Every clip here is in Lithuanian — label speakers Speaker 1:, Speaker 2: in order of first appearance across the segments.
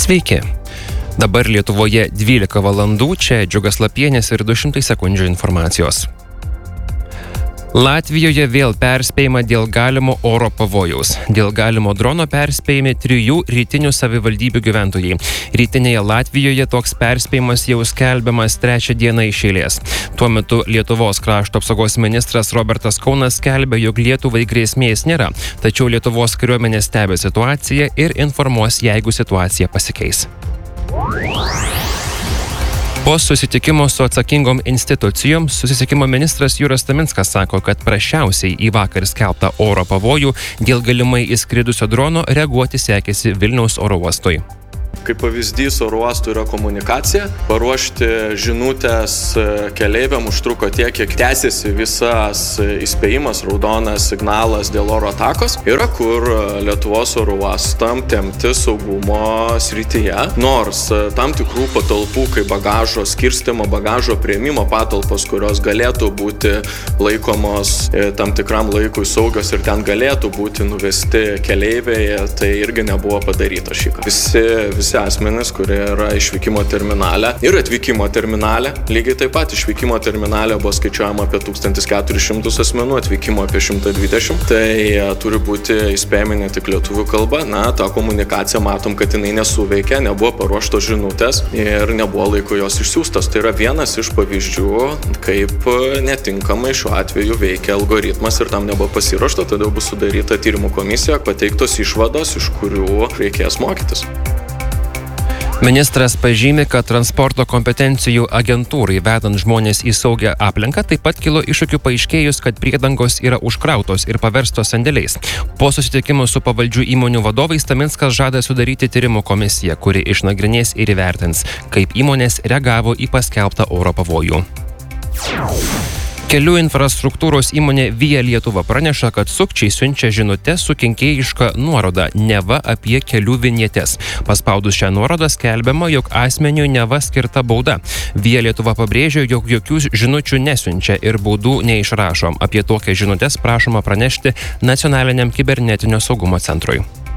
Speaker 1: Sveiki. Dabar Lietuvoje 12 valandų, čia Džiugas Lapienis ir 200 sekundžių informacijos. Latvijoje vėl perspėjama dėl galimo oro pavojaus. Dėl galimo drono perspėjami 3 rytinių savivaldybių gyventojai. Rytinėje Latvijoje toks perspėjimas jau skelbiamas 3 dieną iš eilės. Tuo metu Lietuvos krašto apsaugos ministras Robertas Kaunas skelbia, jog Lietuvai grėsmės nėra, tačiau Lietuvos kariuomenė stebi situaciją ir informuos, jeigu situacija pasikeis. Po susitikimo su atsakingom institucijom, susisiekimo ministras Jūras Taminskas sako, kad prasčiausiai į vakar skelbtą oro pavojų dėl galimai įskridusio drono reaguoti sekėsi Vilniaus oro uostui.
Speaker 2: Kaip pavyzdys oro uostų yra komunikacija. Paruošti žinutės keleiviam užtruko tiek, kiek tęsiasi visas įspėjimas, raudonas signalas dėl oro atakos. Yra kur Lietuvos oro uostam tempti saugumo srityje, nors tam tikrų patalpų, kaip bagažo skirstymo, bagažo priėmimo patalpos, kurios galėtų būti laikomos tam tikram laikui saugios ir ten galėtų būti nuvesti keleiviai, tai irgi nebuvo padaryta šįkart. Visi asmenys, kurie yra išvykimo terminale ir atvykimo terminale. Lygiai taip pat išvykimo terminale buvo skaičiuojama apie 1400 asmenų, atvykimo apie 120. Tai turi būti įspėjami ne tik lietuvių kalba. Ta komunikacija matom, kad jinai nesuveikia, nebuvo paruoštos žinutės ir nebuvo laiko jos išsiųstos. Tai yra vienas iš pavyzdžių, kaip netinkamai šiuo atveju veikia algoritmas ir tam nebuvo pasiruošta, todėl bus sudaryta tyrimų komisija, pateiktos išvados, iš kurių reikės mokytis.
Speaker 1: Ministras pažymi, kad transporto kompetencijų agentūrai vedant žmonės į saugią aplinką taip pat kilo iššūkių paaiškėjus, kad priedangos yra užkrautos ir paverstos sandėliais. Po susitikimo su pavaldžių įmonių vadovais Taminskas žada sudaryti tyrimų komisiją, kuri išnagrinės ir įvertins, kaip įmonės reagavo į paskelbtą oro pavojų. Kelių infrastruktūros įmonė Via Lietuva praneša, kad sukčiai siunčia žinutę su kenkėjiška nuoroda, neva apie kelių vinjetes. Paspaudus šią nuorodą skelbiama, jog asmeniui neva skirta bauda. Via Lietuva pabrėžia, jog jokių žinučių nesiunčia ir baudų neišrašo. Apie tokias žinutes prašoma pranešti Nacionaliniam kibernetinio saugumo centrui.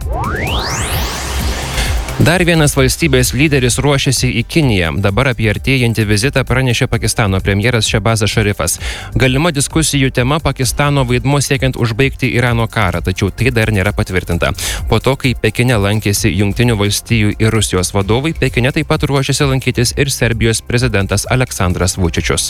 Speaker 1: Dar vienas valstybės lyderis ruošiasi į Kiniją. Dabar apie artėjantį vizitą pranešė Pakistano premjeras Šehbazas Šarifas. Galima diskusijų tema Pakistano vaidmuo siekiant užbaigti Irano karą, tačiau tai dar nėra patvirtinta. Po to, kai Pekine lankėsi Jungtinių valstijų ir Rusijos vadovai, Pekine taip pat ruošiasi lankytis ir Serbijos prezidentas Aleksandras Vučičius.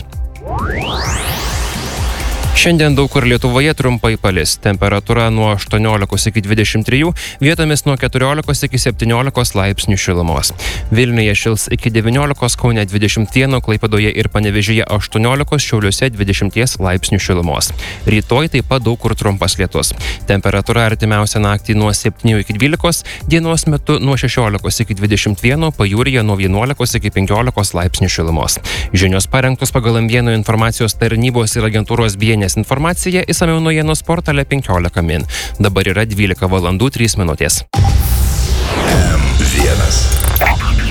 Speaker 1: Šiandien daug kur Lietuvoje trumpai palis. Temperatūra nuo 18 iki 23, vietomis nuo 14 iki 17 laipsnių šilumos. Vilniuje šils iki 19, Kaune 21, Klaipėdoje ir Panevėžyje 18, Šiauliuose 20 laipsnių šilumos. Rytoj taip pat daug kur trumpas lietus. Temperatūra artimiausią naktį nuo 7 iki 12, dienos metu nuo 16 iki 21, pajūryje nuo 11 iki 15 laipsnių šilumos. Žinios parengtos pagal M1 informacijos tarnybos ir agentūros BNS informacija, išsamiau naujienos portale 15 min. Dabar yra 12 valandų 3 minutės.
Speaker 3: M1.